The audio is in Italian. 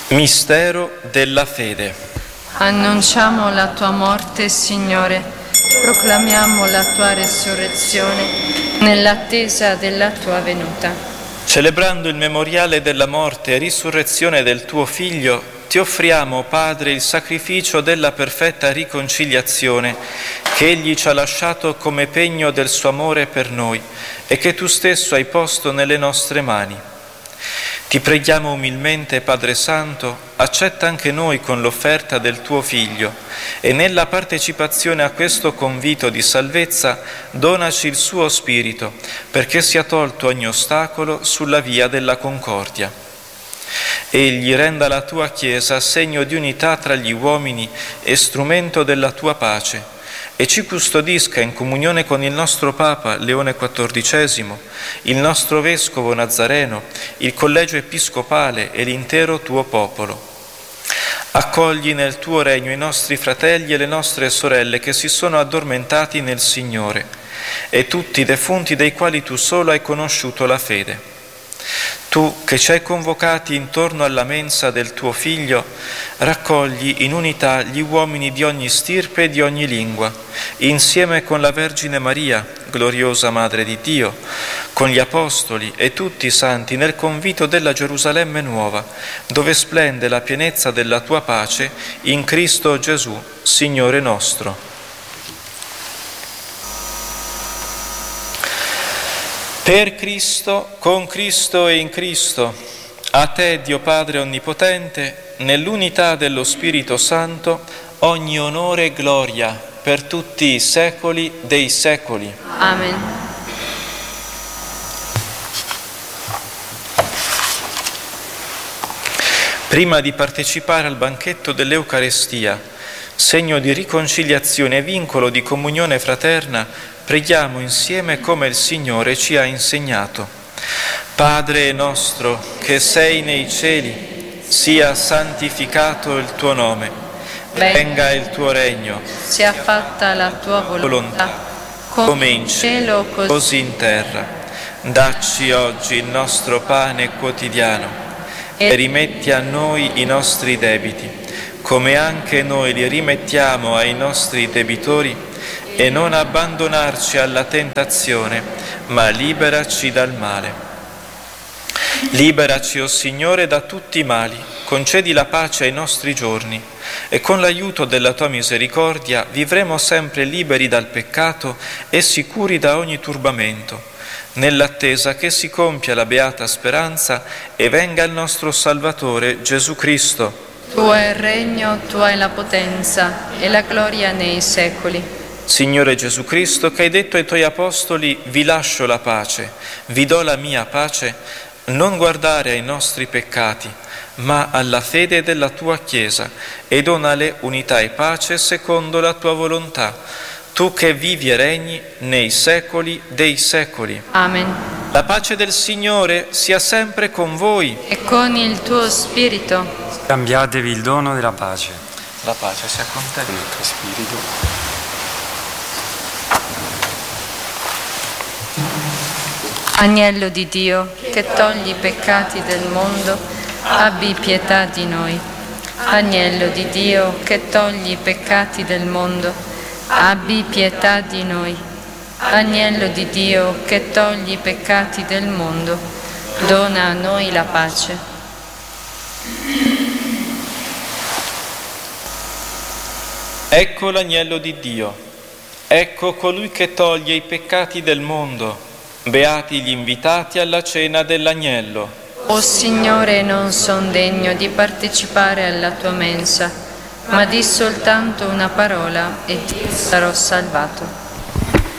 Mistero della fede. Annunciamo la tua morte, Signore, proclamiamo la tua resurrezione nell'attesa della tua venuta. Celebrando il memoriale della morte e risurrezione del tuo Figlio, ti offriamo, Padre, il sacrificio della perfetta riconciliazione che Egli ci ha lasciato come pegno del suo amore per noi e che tu stesso hai posto nelle nostre mani. Ti preghiamo umilmente, Padre Santo, accetta anche noi con l'offerta del tuo Figlio e nella partecipazione a questo convito di salvezza donaci il suo Spirito perché sia tolto ogni ostacolo sulla via della concordia. Egli renda la tua Chiesa segno di unità tra gli uomini e strumento della tua pace e ci custodisca in comunione con il nostro Papa Leone XIV, il nostro Vescovo Nazareno, il Collegio Episcopale e l'intero tuo popolo. Accogli nel tuo regno i nostri fratelli e le nostre sorelle che si sono addormentati nel Signore e tutti i defunti dei quali tu solo hai conosciuto la fede. Tu che ci hai convocati intorno alla mensa del tuo Figlio, raccogli in unità gli uomini di ogni stirpe e di ogni lingua, insieme con la Vergine Maria, gloriosa Madre di Dio, con gli Apostoli e tutti i santi nel convito della Gerusalemme nuova, dove splende la pienezza della tua pace in Cristo Gesù, Signore nostro. Per Cristo, con Cristo e in Cristo, a te, Dio Padre Onnipotente, nell'unità dello Spirito Santo, ogni onore e gloria per tutti i secoli dei secoli. Amen. Prima di partecipare al banchetto dell'Eucarestia, segno di riconciliazione e vincolo di comunione fraterna, preghiamo insieme come il Signore ci ha insegnato. Padre nostro che sei nei cieli, sia santificato il tuo nome, venga il tuo regno, sia fatta la tua volontà, come in cielo così in terra. Dacci oggi il nostro pane quotidiano e rimetti a noi i nostri debiti, come anche noi li rimettiamo ai nostri debitori, e non abbandonarci alla tentazione, ma liberaci dal male. Liberaci, o Signore, da tutti i mali, concedi la pace ai nostri giorni e con l'aiuto della tua misericordia vivremo sempre liberi dal peccato e sicuri da ogni turbamento, nell'attesa che si compia la beata speranza e venga il nostro Salvatore Gesù Cristo. Tuo è il regno, tua è la potenza e la gloria nei secoli. Signore Gesù Cristo, che hai detto ai tuoi apostoli: vi lascio la pace, vi do la mia pace, non guardare ai nostri peccati, ma alla fede della tua Chiesa, e donale unità e pace secondo la tua volontà, tu che vivi e regni nei secoli dei secoli. Amen. La pace del Signore sia sempre con voi. E con il tuo spirito. Cambiatevi il dono della pace. La pace sia con te. Con il tuo spirito. Agnello di Dio, che togli i peccati del mondo, abbi pietà di noi. Agnello di Dio, che togli i peccati del mondo, abbi pietà di noi. Agnello di Dio, che togli i peccati del mondo, dona a noi la pace. Ecco l'agnello di Dio, ecco colui che toglie i peccati del mondo. Beati gli invitati alla cena dell'agnello. O Signore, non son degno di partecipare alla tua mensa, ma di soltanto una parola e ti sarò salvato.